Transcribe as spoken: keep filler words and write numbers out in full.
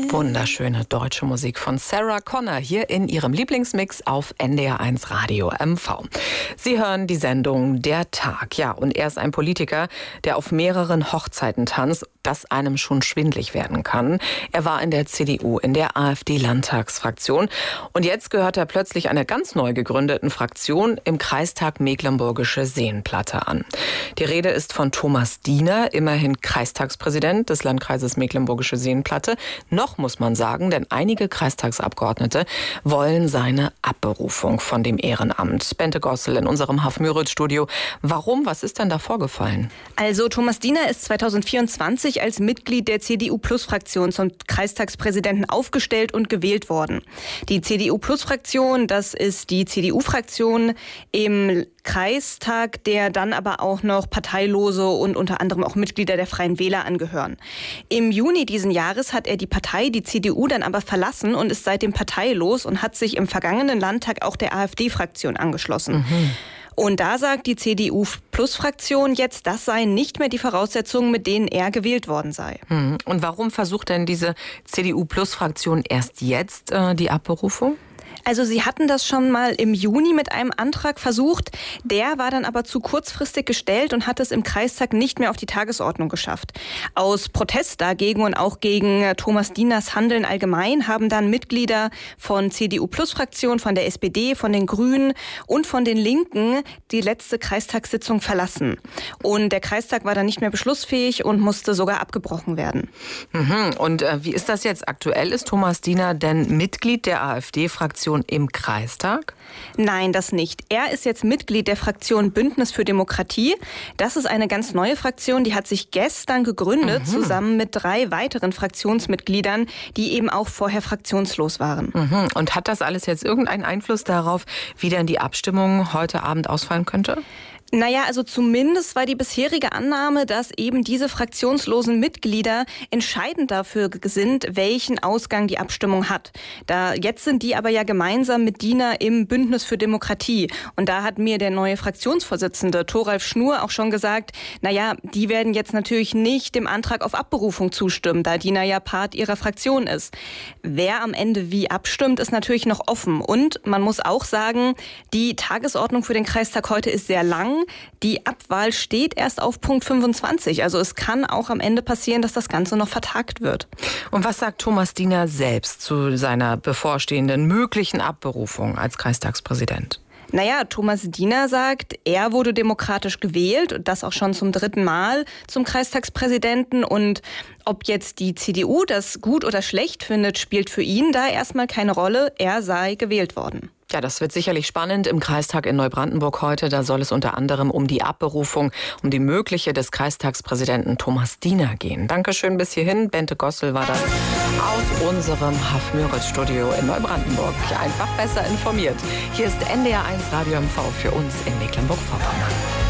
Wunderschöne deutsche Musik von Sarah Connor hier in ihrem Lieblingsmix auf N D R eins Radio M V. Sie hören die Sendung Der Tag. Ja, und er ist ein Politiker, der auf mehreren Hochzeiten tanzt, das einem schon schwindlig werden kann. Er war in der C D U, in der AfD-Landtagsfraktion. Und jetzt gehört er plötzlich einer ganz neu gegründeten Fraktion im Kreistag Mecklenburgische Seenplatte an. Die Rede ist von Thomas Diener, immerhin Kreistagspräsident des Landkreises Mecklenburgische Seenplatte. Noch muss man sagen, denn einige Kreistagsabgeordnete wollen seine Abberufung von dem Ehrenamt. Bente Gossel in unserem Hafmüritz-Studio. Warum? Was ist denn da vorgefallen? Also Thomas Diener ist zweitausendvierundzwanzig als Mitglied der C D U-Plus-Fraktion zum Kreistagspräsidenten aufgestellt und gewählt worden. Die C D U-Plus-Fraktion, das ist die C D U-Fraktion im Kreistag, der dann aber auch noch Parteilose und unter anderem auch Mitglieder der Freien Wähler angehören. Im Juni diesen Jahres hat er die Partei, die C D U, dann aber verlassen und ist seitdem parteilos und hat sich im vergangenen Landtag auch der AfD-Fraktion angeschlossen. Mhm. Und da sagt die C D U-Plus-Fraktion jetzt, das seien nicht mehr die Voraussetzungen, mit denen er gewählt worden sei. Mhm. Und warum versucht denn diese C D U-Plus-Fraktion erst jetzt äh, die Abberufung? Also sie hatten das schon mal im Juni mit einem Antrag versucht. Der war dann aber zu kurzfristig gestellt und hat es im Kreistag nicht mehr auf die Tagesordnung geschafft. Aus Protest dagegen und auch gegen Thomas Dieners Handeln allgemein haben dann Mitglieder von C D U-Plus-Fraktion, von der S P D, von den Grünen und von den Linken die letzte Kreistagssitzung verlassen. Und der Kreistag war dann nicht mehr beschlussfähig und musste sogar abgebrochen werden. Mhm. Und äh, wie ist das jetzt aktuell? Ist Thomas Diener denn Mitglied der AfD-Fraktion im Kreistag? Nein, das nicht. Er ist jetzt Mitglied der Fraktion Bündnis für Demokratie. Das ist eine ganz neue Fraktion, die hat sich gestern gegründet, mhm. zusammen mit drei weiteren Fraktionsmitgliedern, die eben auch vorher fraktionslos waren. Mhm. Und hat das alles jetzt irgendeinen Einfluss darauf, wie denn die Abstimmung heute Abend ausfallen könnte? Naja, also zumindest war die bisherige Annahme, dass eben diese fraktionslosen Mitglieder entscheidend dafür sind, welchen Ausgang die Abstimmung hat. Da jetzt sind die aber ja gemeinsam mit Diener im Bündnis für Demokratie. Und da hat mir der neue Fraktionsvorsitzende Thoralf Schnur auch schon gesagt, naja, die werden jetzt natürlich nicht dem Antrag auf Abberufung zustimmen, da Diener ja Part ihrer Fraktion ist. Wer am Ende wie abstimmt, ist natürlich noch offen. Und man muss auch sagen, die Tagesordnung für den Kreistag heute ist sehr lang. Die Abwahl steht erst auf Punkt fünfundzwanzig. Also es kann auch am Ende passieren, dass das Ganze noch vertagt wird. Und was sagt Thomas Diener selbst zu seiner bevorstehenden möglichen Abberufung als Kreistagspräsident? Naja, Thomas Diener sagt, er wurde demokratisch gewählt und das auch schon zum dritten Mal zum Kreistagspräsidenten. Und ob jetzt die C D U das gut oder schlecht findet, spielt für ihn da erstmal keine Rolle. Er sei gewählt worden. Ja, das wird sicherlich spannend im Kreistag in Neubrandenburg heute. Da soll es unter anderem um die Abberufung, um die mögliche des Kreistagspräsidenten Thomas Diener gehen. Dankeschön bis hierhin. Bente Gossel war das aus unserem Hafmüritz-Studio in Neubrandenburg. Einfach besser informiert. Hier ist N D R eins Radio M V für uns in Mecklenburg-Vorpommern.